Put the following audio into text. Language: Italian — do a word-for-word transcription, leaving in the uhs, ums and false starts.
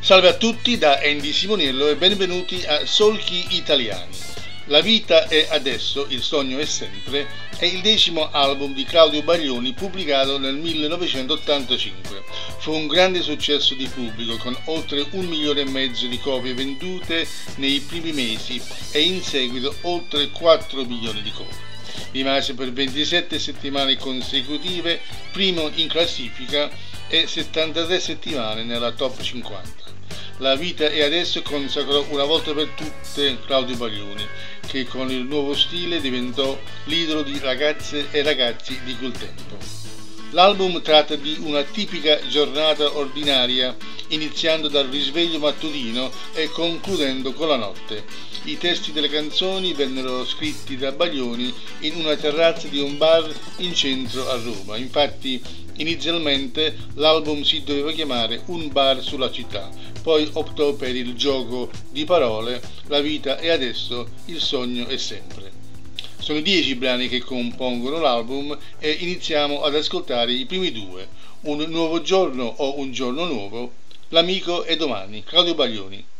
Salve a tutti da Andy Simoniello e benvenuti a Solchi Italiani. La vita è adesso, il sogno è sempre è il decimo album di Claudio Baglioni pubblicato nel millenovecentottantacinque. Fu un grande successo di pubblico con oltre un milione e mezzo di copie vendute nei primi mesi e in seguito oltre quattro milioni di copie. Rimase per ventisette settimane consecutive primo in classifica e settantatré settimane nella top cinquanta. La vita è adesso consacrò una volta per tutte Claudio Baglioni, che con il nuovo stile diventò l'idolo di ragazze e ragazzi di quel tempo. L'album tratta di una tipica giornata ordinaria, iniziando dal risveglio mattutino e concludendo con la notte. I testi delle canzoni vennero scritti da Baglioni in una terrazza di un bar in centro a Roma. Infatti, inizialmente l'album si doveva chiamare Un bar sulla città, poi optò per il gioco di parole La vita è adesso, il sogno è sempre. Sono dieci brani che compongono l'album e iniziamo ad ascoltare i primi due, Un nuovo giorno o Un giorno nuovo, L'amico è domani, Claudio Baglioni.